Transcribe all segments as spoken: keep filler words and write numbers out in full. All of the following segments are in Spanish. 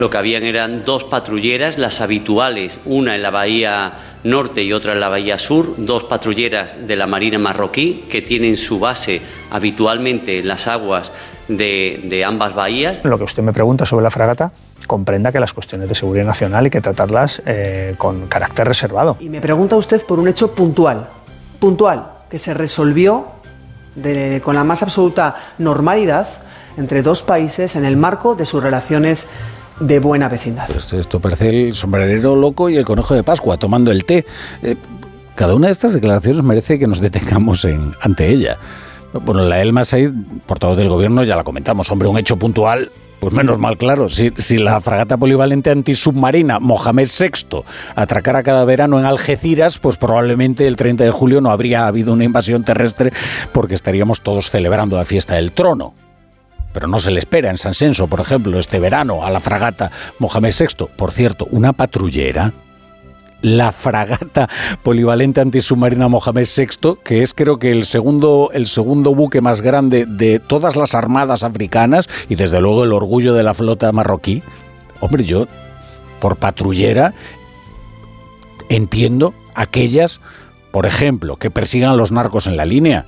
Lo que habían eran dos patrulleras, las habituales, una en la bahía norte y otra en la bahía sur, dos patrulleras de la Marina marroquí que tienen su base habitualmente en las aguas de, de ambas bahías. Lo que usted me pregunta sobre la fragata, comprenda que las cuestiones de seguridad nacional hay que tratarlas eh, con carácter reservado. Y me pregunta usted por un hecho puntual, puntual, que se resolvió de, con la más absoluta normalidad entre dos países en el marco de sus relaciones de buena vecindad. Pues esto parece el sombrerero loco y el conejo de Pascua tomando el té. Eh, cada una de estas declaraciones merece que nos detengamos en, ante ella. Bueno, la Elma Said, portavoz del gobierno, ya la comentamos. Hombre, un hecho puntual, pues menos mal, claro. Si, si la fragata polivalente antisubmarina Mohamed sexto atracara cada verano en Algeciras, pues probablemente el treinta de julio no habría habido una invasión terrestre porque estaríamos todos celebrando la fiesta del trono. Pero no se le espera en San Senso, por ejemplo, este verano a la fragata Mohamed sexto. Por cierto, una patrullera, la fragata polivalente antisubmarina Mohamed sexto, que es creo que el segundo, el segundo buque más grande de todas las armadas africanas y desde luego el orgullo de la flota marroquí. Hombre, yo, por patrullera, entiendo aquellas, por ejemplo, que persigan a los narcos en la línea.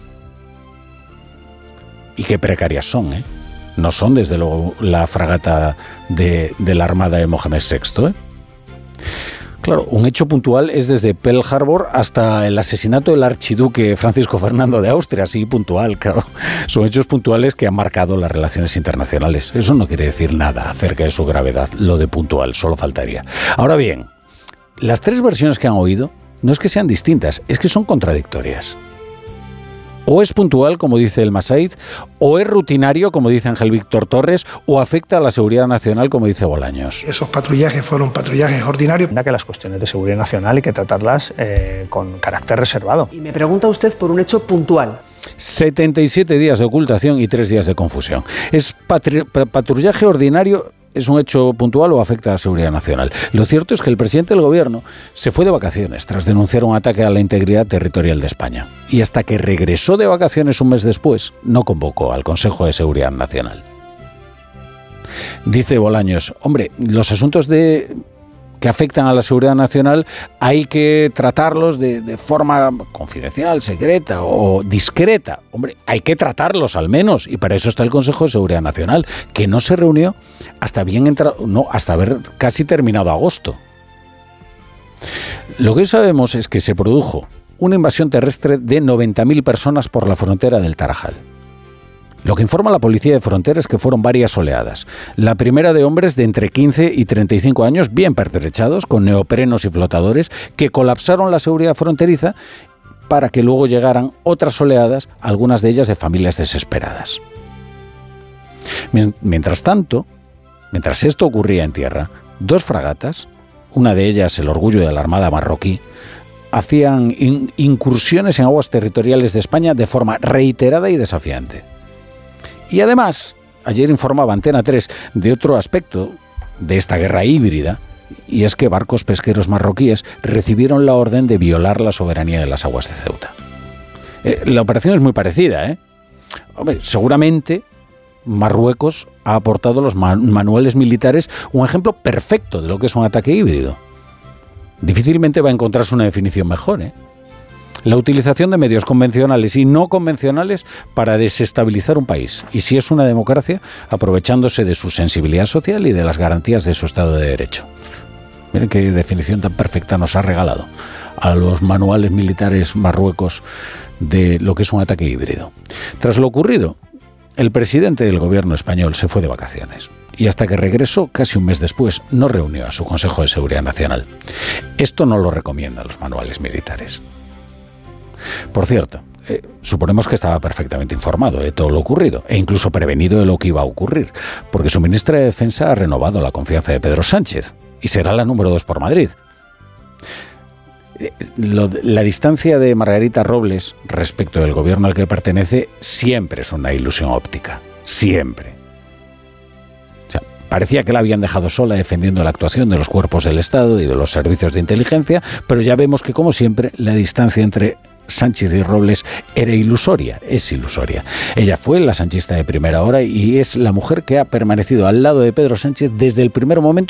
Y qué precarias son, ¿eh? No son, desde luego, la fragata de, de la Armada de Mohamed sexto, ¿eh? Claro, un hecho puntual es desde Pearl Harbor hasta el asesinato del archiduque Francisco Fernando de Austria, así puntual, claro. Son hechos puntuales que han marcado las relaciones internacionales. Eso no quiere decir nada acerca de su gravedad, lo de puntual, solo faltaría. Ahora bien, las tres versiones que han oído no es que sean distintas, es que son contradictorias. O es puntual, como dice el Said, o es rutinario, como dice Ángel Víctor Torres, o afecta a la seguridad nacional, como dice Bolaños. Esos patrullajes fueron patrullajes ordinarios. Que las cuestiones de seguridad nacional hay que tratarlas eh, con carácter reservado. Y me pregunta usted por un hecho puntual. setenta y siete días de ocultación y tres días de confusión. ¿Es patri- patrullaje ordinario? ¿Es un hecho puntual o afecta a la seguridad nacional? Lo cierto es que el presidente del gobierno se fue de vacaciones tras denunciar un ataque a la integridad territorial de España. Y hasta que regresó de vacaciones un mes después, no convocó al Consejo de Seguridad Nacional. Dice Bolaños, hombre, los asuntos de... que afectan a la seguridad nacional hay que tratarlos de, de forma confidencial, secreta o discreta. Hombre, hay que tratarlos al menos, y para eso está el Consejo de Seguridad Nacional, que no se reunió hasta bien entrado, no, hasta haber casi terminado agosto. Lo que hoy sabemos es que se produjo una invasión terrestre de noventa mil personas por la frontera del Tarajal. Lo que informa la Policía de Frontera es que fueron varias oleadas. La primera de hombres de entre quince y treinta y cinco años, bien pertrechados, con neoprenos y flotadores, que colapsaron la seguridad fronteriza para que luego llegaran otras oleadas, algunas de ellas de familias desesperadas. Mientras tanto, mientras esto ocurría en tierra, dos fragatas, una de ellas el Orgullo de la Armada marroquí, hacían in- incursiones en aguas territoriales de España de forma reiterada y desafiante. Y además, ayer informaba Antena tres de otro aspecto de esta guerra híbrida, y es que barcos pesqueros marroquíes recibieron la orden de violar la soberanía de las aguas de Ceuta. Eh, la operación es muy parecida, ¿eh? Hombre, seguramente Marruecos ha aportado a los man- manuales militares un ejemplo perfecto de lo que es un ataque híbrido. Difícilmente va a encontrarse una definición mejor, ¿eh? La utilización de medios convencionales y no convencionales para desestabilizar un país. Y si es una democracia, aprovechándose de su sensibilidad social y de las garantías de su Estado de Derecho. Miren qué definición tan perfecta nos ha regalado a los manuales militares Marruecos de lo que es un ataque híbrido. Tras lo ocurrido, el presidente del gobierno español se fue de vacaciones. Y hasta que regresó, casi un mes después, no reunió a su Consejo de Seguridad Nacional. Esto no lo recomiendan los manuales militares. Por cierto, eh, suponemos que estaba perfectamente informado de todo lo ocurrido e incluso prevenido de lo que iba a ocurrir, porque su ministra de Defensa ha renovado la confianza de Pedro Sánchez y será la número dos por Madrid. Eh, lo, la distancia de Margarita Robles respecto del gobierno al que pertenece siempre es una ilusión óptica, siempre. O sea, parecía que la habían dejado sola defendiendo la actuación de los cuerpos del Estado y de los servicios de inteligencia, pero ya vemos que, como siempre, la distancia entre Sánchez y Robles era ilusoria, es ilusoria. Ella fue la sanchista de primera hora y es la mujer que ha permanecido al lado de Pedro Sánchez desde el primer momento